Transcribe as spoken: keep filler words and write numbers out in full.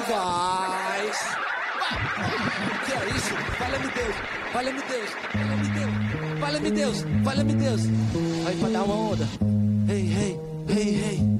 vai. O que é isso? Fala-me Deus, fala-me Deus, fala-me Deus, fala-me Deus, fala-me Deus. Vai pra dar uma onda. Hey, hey, hey, hey.